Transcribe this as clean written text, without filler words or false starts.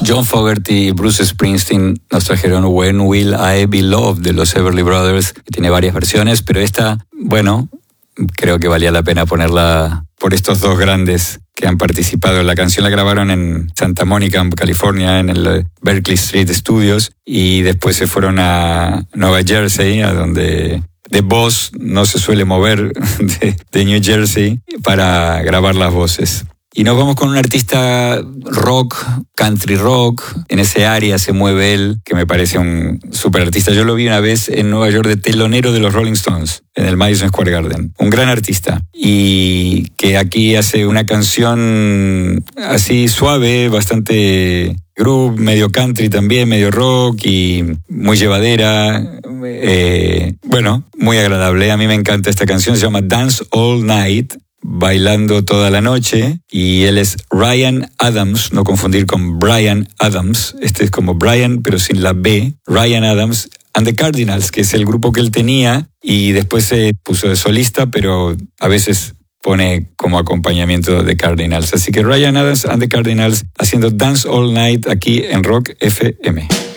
John Fogerty y Bruce Springsteen nos trajeron When Will I Be Loved de los Everly Brothers, que tiene varias versiones, pero esta, bueno, creo que valía la pena ponerla por estos dos grandes que han participado. La canción la grabaron en Santa Mónica, California, en el Berkeley Street Studios, y después se fueron a Nueva Jersey, a donde The Boss no se suele mover de New Jersey, para grabar las voces. Y nos vamos con un artista rock, country rock. En ese área se mueve él, que me parece un super artista. Yo lo vi una vez en Nueva York de telonero de los Rolling Stones, en el Madison Square Garden. Un gran artista. Y que aquí hace una canción así suave, bastante groove, medio country también, medio rock y muy llevadera. Bueno, muy agradable. A mí me encanta esta canción. Se llama Dance All Night, bailando toda la noche, y él es Ryan Adams, no confundir con Bryan Adams. Este es como Bryan pero sin la B, Ryan Adams and the Cardinals, que es el grupo que él tenía y después se puso de solista, pero a veces pone como acompañamiento de Cardinals. Así que Ryan Adams and the Cardinals haciendo Dance All Night aquí en Rock FM.